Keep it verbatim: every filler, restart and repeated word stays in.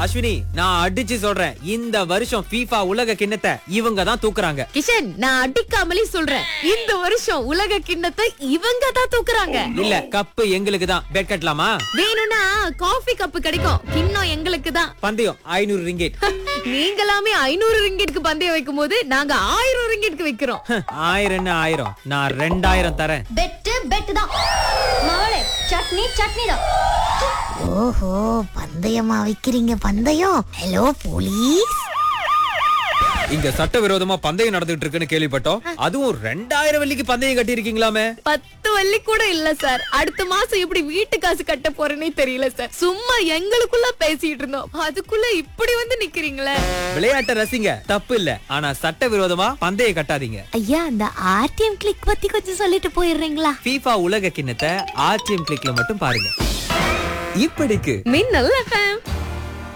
அஸ்வினி, நான் அடிச்சு சொல்றேன், இந்த வருஷம் FIFA உலக கிண்ணத்தை இவங்க தான் தூக்குறாங்க. கிஷன், நான் அடிக்காமலே சொல்றேன், இந்த வருஷம் உலக கிண்ணத்தை இவங்க தான் தூக்குறாங்க. இல்ல, கப்பு எங்களுக்கு தான். பெட் கட்டலாமா? வேணும்னா காஃபி கப்பு கிடைக்கும், கிண்ணம் எங்களுக்கு தான். பந்தயம் ஐநூறு ரிங்கெட். நீங்களாமே ஐநூறு ரிங்கெட்க்கு பந்தயம் வைக்கும் போது நாங்க ஆயிரம் ரிங்கெட்க்கு வைக்கிறோம். ஆயிரம் என்ன ஆயிரம், நான் ரெண்டாயிரம் தரேன். பெட்டு பெட்டு தான் மவளே. சட்னி சட்னி தான். ஓஹோ, பந்தயமா வைக்கிறீங்க பந்தயம்? Hello police. இங்க சட்டவிரோதமா பந்தயம் நடந்துட்டு இருக்குன்னு கேள்விப்பட்டோம். அதுவும் ரெண்டாயிரம் வெள்ளிக்கு பந்தயம் கட்டி இருக்கீங்களாமே? பத்து வள்ளி கூட இல்ல சார். அடுத்த மாசம் இப்படி வீட்டு காசு கட்ட போறேனே தெரியல சார். சும்மா எங்களுக்குள்ள பேசிட்டு இருந்தோம், அதுக்குள்ள இப்படி வந்து நிக்கிறீங்களே. விளையாட்ட ரசிங்க, தப்பு இல்ல. ஆனா சட்டவிரோதமா பந்தயம் கட்டாதீங்க. ஐயா, அந்த ஆர்டிஎம் கிளிக் பத்தி கொஞ்சம் சொல்லிட்டு போயிடுறீங்களா? FIFA உலக கிண்ணத்தை ஆர்டிஎம் கிளிக்ல மட்டும் பாருங்க. இப்படிக்கு மின்னல் எஃப்எம்.